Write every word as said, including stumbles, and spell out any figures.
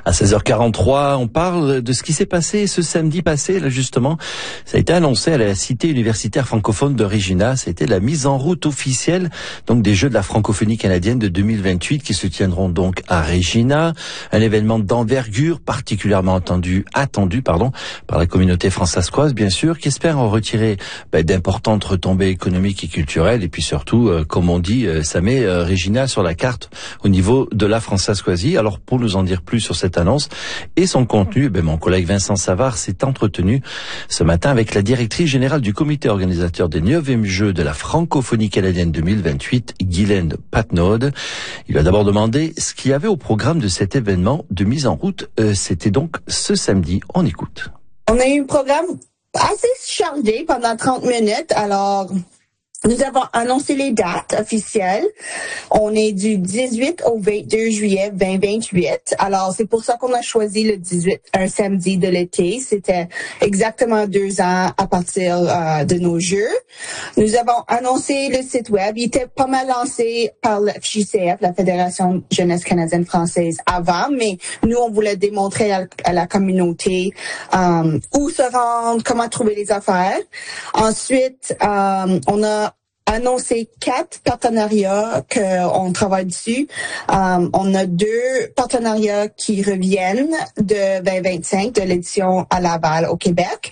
À seize heures quarante-trois, on parle de ce qui s'est passé ce samedi passé, là justement. Ça a été annoncé à la cité universitaire francophone de Regina. C'était la mise en route officielle donc des Jeux de la francophonie canadienne de deux mille vingt-huit qui se tiendront donc à Regina. Un événement d'envergure particulièrement attendu, attendu pardon, par la communauté fransaskoise, bien sûr, qui espère en retirer ben, d'importantes retombées économiques et culturelles. Et puis surtout, euh, comme on dit, euh, ça met euh, Regina sur la carte au niveau de la fransaskoisie. Alors pour nous en dire plus sur cette annonce et son contenu, ben, mon collègue Vincent Savard s'est entretenu ce matin avec la directrice générale du comité organisateur des neuvièmes Jeux de la francophonie canadienne deux mille vingt-huit, Guylaine Patnaud. Il lui a d'abord demandé ce qu'il y avait au programme de cet événement de mise en route. Euh, c'était donc ce samedi. On écoute. On a eu un programme assez chargé pendant trente minutes. Alors, nous avons annoncé les dates officielles. On est du dix-huit au vingt-deux juillet vingt vingt-huit. Alors, c'est pour ça qu'on a choisi le dix-huit, un samedi de l'été. C'était exactement deux ans à partir euh, de nos Jeux. Nous avons annoncé le site web. Il était pas mal lancé par le F J C F, la Fédération Jeunesse canadienne française, avant, mais nous, on voulait démontrer à, à la communauté euh, où se rendre, comment trouver les affaires. Ensuite, euh, on a annoncé quatre partenariats qu'on travaille dessus. Um, on a deux partenariats qui reviennent de vingt vingt-cinq, de l'édition à Laval au Québec.